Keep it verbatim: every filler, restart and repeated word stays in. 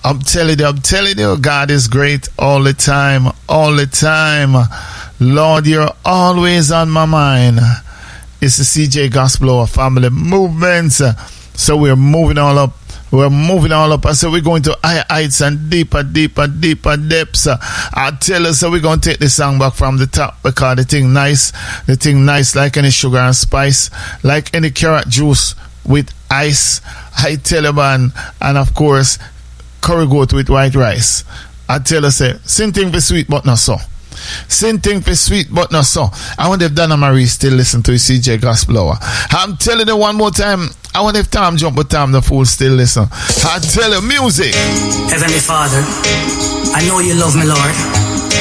I'm telling you, I'm telling you, God is great all the time, all the time. Lord, you're always on my mind. It's the C J Gospel Hour Family Movements. So we're moving all up. We're moving all up. I said we're going to higher heights and deeper, deeper, deeper depths. I tell you, so we're going to take the song back from the top because the thing nice, the thing nice like any sugar and spice, like any carrot juice with ice. I tell you, man, and of course, curry goat with white rice. I tell you, say, same thing for sweet, but not so. Same thing for sweet, but not so. I wonder if Donna Marie still listen to the C J Gospel Hour. I'm telling you one more time. I wonder if Tom Jump, but Tom the Fool still listen. I tell you, music. Heavenly Father, I know you love me, Lord.